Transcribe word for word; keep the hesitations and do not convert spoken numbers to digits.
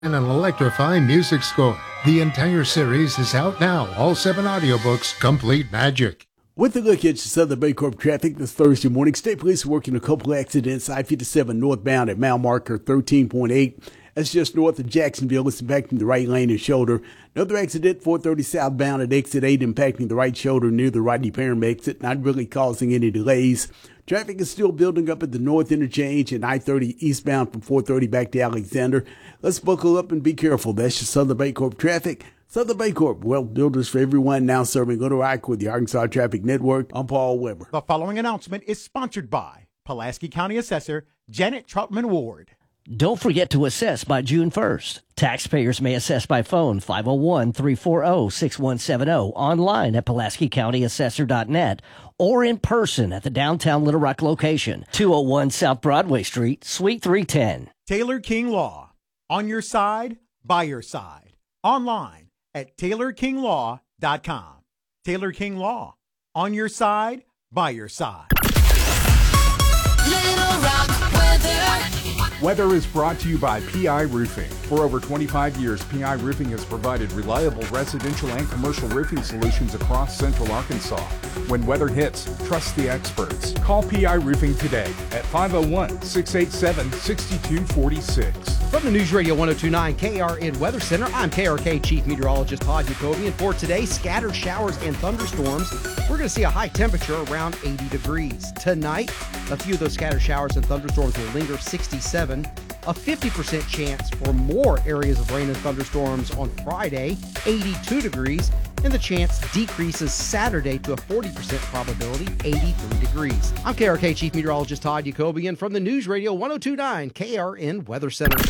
and an electrifying music score. The entire series is out now. All seven audiobooks, complete magic. With a look at your Southern Baycorp traffic this Thursday morning, State Police are working a couple accidents. I fifty-seven northbound at mile marker thirteen point eight. That's just north of Jacksonville. It's impacting the right lane and shoulder. Another accident, four thirty southbound at exit eight, impacting the right shoulder near the Rodney Parham exit, not really causing any delays. Traffic is still building up at the north interchange and I thirty eastbound from four thirty back to Alexander. Let's buckle up and be careful. That's your Southern Baycorp traffic. Southern Baycorp, well, builders for everyone, now serving Little Rock with the Arkansas Traffic Network. I'm Paul Weber. The following announcement is sponsored by Pulaski County Assessor Janet Troutman Ward. Don't forget to assess by June first. Taxpayers may assess by phone five oh one, three four oh, six one seven oh, online at Pulaski County Assessor dot net, or in person at the downtown Little Rock location, two oh one South Broadway Street, Suite three ten. Taylor King Law. On your side, by your side. Online at Taylor King Law dot com. Taylor King Law. On your side, by your side. Little Rock weather. Weather is brought to you by P I Roofing. For over twenty-five years, P I Roofing has provided reliable residential and commercial roofing solutions across central Arkansas. When weather hits, trust the experts. Call P I Roofing today at five oh one, six eight seven, six two four six. From the News Radio one oh two point nine K R N Weather Center, I'm K R K Chief Meteorologist Todd Jacobian. For today, scattered showers and thunderstorms. We're going to see a high temperature around eighty degrees. Tonight, a few of those scattered showers and thunderstorms will linger, sixty-seven. A fifty percent chance for more areas of rain and thunderstorms on Friday, eighty-two degrees. And the chance decreases Saturday to a forty percent probability, eighty-three degrees. I'm K R K Chief Meteorologist Todd Jacobian from the News Radio one oh two point nine K R N Weather Center.